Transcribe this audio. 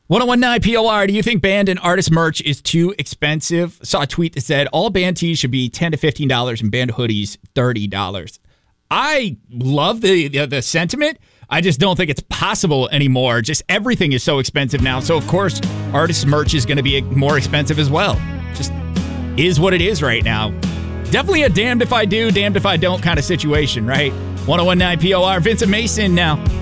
1019 POR, do you think band and artist merch is too expensive? Saw a tweet that said all band tees should be $10 to $15 and band hoodies $30. I love the sentiment. I just don't think it's possible anymore. Just everything is so expensive now. So, of course, artist merch is going to be more expensive as well. Just is what it is right now. Definitely a damned if I do, damned if I don't kind of situation, right? 1019 POR, Vincent Mason now.